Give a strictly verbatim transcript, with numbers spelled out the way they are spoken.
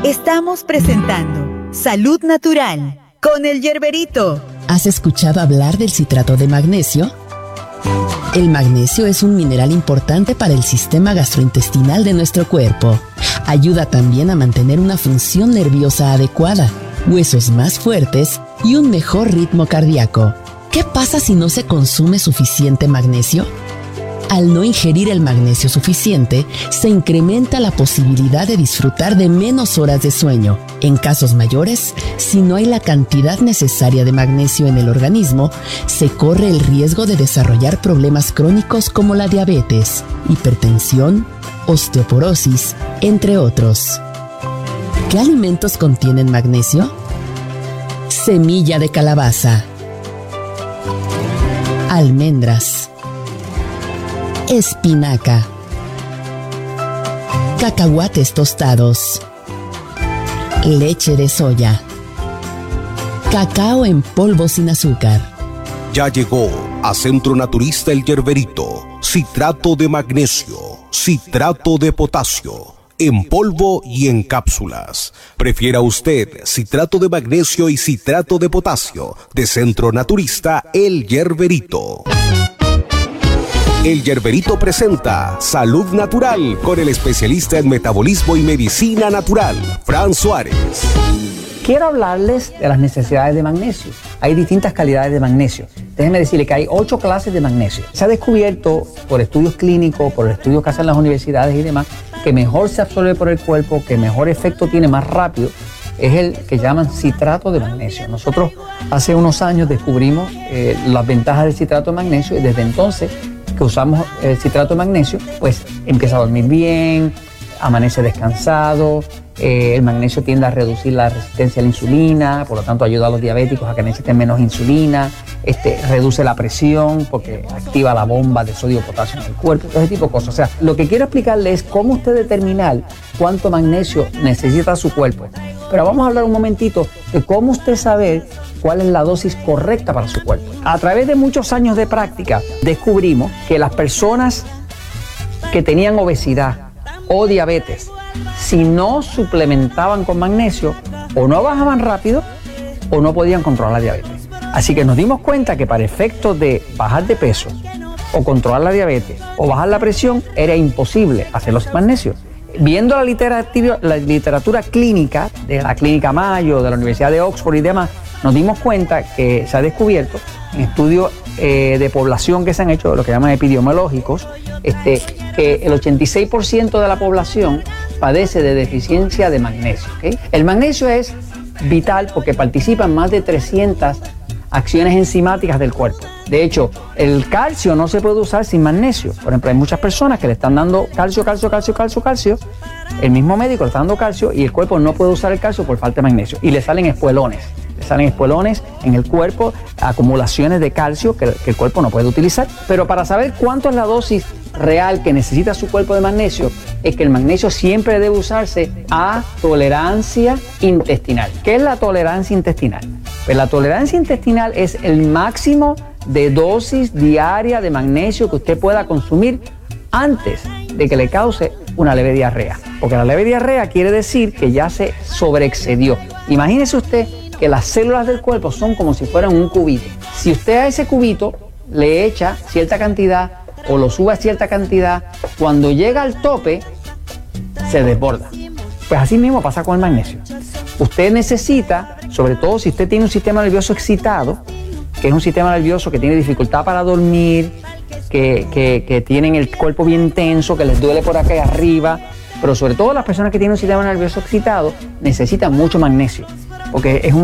Estamos presentando Salud Natural con el Yerberito. ¿Has escuchado hablar del citrato de magnesio? El magnesio es un mineral importante para el sistema gastrointestinal de nuestro cuerpo. Ayuda también a mantener una función nerviosa adecuada, huesos más fuertes y un mejor ritmo cardíaco. ¿Qué pasa si no se consume suficiente magnesio? Al no ingerir el magnesio suficiente, se incrementa la posibilidad de disfrutar de menos horas de sueño. En casos mayores, si no hay la cantidad necesaria de magnesio en el organismo, se corre el riesgo de desarrollar problemas crónicos como la diabetes, hipertensión, osteoporosis, entre otros. ¿Qué alimentos contienen magnesio? Semilla de calabaza, almendras, espinaca, cacahuates tostados, leche de soya, cacao en polvo sin azúcar. Ya llegó a Centro Naturista El Yerberito. Citrato de magnesio, citrato de potasio, en polvo y en cápsulas. Prefiera usted citrato de magnesio y citrato de potasio de Centro Naturista El Yerberito. El Yerberito presenta Salud Natural con el especialista en metabolismo y medicina natural, Fran Suárez. Quiero hablarles de las necesidades de magnesio. Hay distintas calidades de magnesio. Déjenme decirles que hay ocho clases de magnesio. Se ha descubierto por estudios clínicos, por estudios que hacen las universidades y demás, que mejor se absorbe por el cuerpo, que mejor efecto tiene más rápido, es el que llaman citrato de magnesio. Nosotros hace unos años descubrimos eh, las ventajas del citrato de magnesio y desde entonces que usamos el citrato de magnesio, pues empieza a dormir bien, amanece descansado, eh, el magnesio tiende a reducir la resistencia a la insulina, por lo tanto ayuda a los diabéticos a que necesiten menos insulina, este, reduce la presión porque activa la bomba de sodio y potasio en el cuerpo, todo ese tipo de cosas. O sea, lo que quiero explicarles es cómo usted determinar cuánto magnesio necesita su cuerpo. Pero vamos a hablar un momentito de cómo usted saber cuál es la dosis correcta para su cuerpo. A través de muchos años de práctica descubrimos que las personas que tenían obesidad o diabetes, si no suplementaban con magnesio, o no bajaban rápido o no podían controlar la diabetes. Así que nos dimos cuenta que para efectos de bajar de peso o controlar la diabetes o bajar la presión era imposible hacerlo sin magnesio. Viendo la literatura, la literatura clínica de la Clínica Mayo, de la Universidad de Oxford y demás, nos dimos cuenta que se ha descubierto en estudios eh, de población que se han hecho, lo que llaman epidemiológicos, este, que el ochenta y seis por ciento de la población padece de deficiencia de magnesio. ¿Okay? El magnesio es vital porque participa en más de trescientas acciones enzimáticas del cuerpo. De hecho, el calcio no se puede usar sin magnesio. Por ejemplo, hay muchas personas que le están dando calcio, calcio, calcio, calcio, calcio. El mismo médico le está dando calcio y el cuerpo no puede usar el calcio por falta de magnesio. Y le salen espuelones. Le salen espuelones en el cuerpo, acumulaciones de calcio que, que el cuerpo no puede utilizar. Pero para saber cuánto es la dosis real que necesita su cuerpo de magnesio, es que el magnesio siempre debe usarse a tolerancia intestinal. ¿Qué es la tolerancia intestinal? Pues la tolerancia intestinal es el máximo de dosis diaria de magnesio que usted pueda consumir antes de que le cause una leve diarrea. Porque la leve diarrea quiere decir que ya se sobreexcedió. Imagínese usted que las células del cuerpo son como si fueran un cubito. Si usted a ese cubito le echa cierta cantidad o lo sube a cierta cantidad, cuando llega al tope se desborda. Pues así mismo pasa con el magnesio. Usted necesita, sobre todo si usted tiene un sistema nervioso excitado, que es un sistema nervioso que tiene dificultad para dormir, que, que, que tienen el cuerpo bien tenso, que les duele por acá arriba, pero sobre todo las personas que tienen un sistema nervioso excitado necesitan mucho magnesio, porque es un